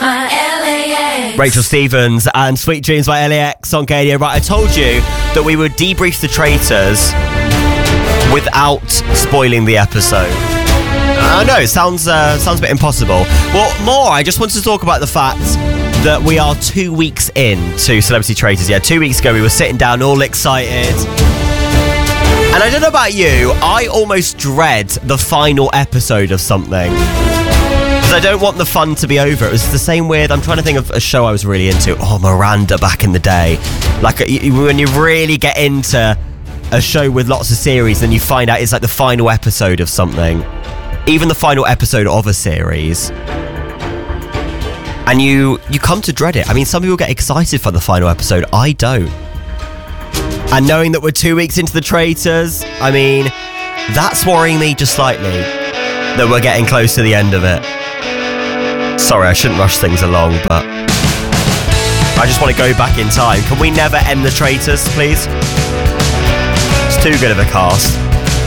by LAX. Rachel Stevens and Sweet Dreams by LAX on KDO. Right, I told you that we would debrief the traitors without spoiling the episode. I know, it sounds a bit impossible. Well, more, I just wanted to talk about the fact that we are 2 weeks in to Celebrity Traitors. Yeah, 2 weeks ago we were sitting down all excited. And I don't know about you, I almost dread the final episode of something. Because I don't want the fun to be over. It was the same with, I'm trying to think of a show I was really into. Oh, Miranda back in the day. Like, when you really get into a show with lots of series, then you find out it's like the final episode of something. Even the final episode of a series. And you come to dread it. I mean, some people get excited for the final episode. I don't. And knowing that we're 2 weeks into the Traitors, I mean, that's worrying me just slightly. That we're getting close to the end of it. Sorry, I shouldn't rush things along, but I just want to go back in time. Can we never end the Traitors, please? It's too good of a cast.